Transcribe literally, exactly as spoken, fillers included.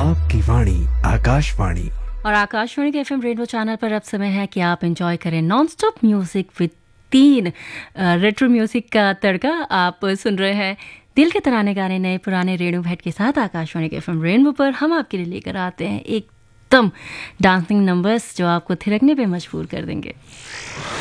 आपकी वाणी आकाशवाणी। और आकाशवाणी के एफएम रेडियो चैनल पर अब समय है कि आप एंजॉय करें नॉन स्टॉप म्यूजिक विद तीन रेट्रो म्यूजिक का तड़का। आप सुन रहे हैं दिल के तराने गाने नए पुराने रेडियो भेंट के साथ आकाशवाणी के एफएम रेनबो पर। हम आपके लिए लेकर आते हैं एकदम डांसिंग नंबर्स जो आपको थिरकने पे मजबूर कर देंगे।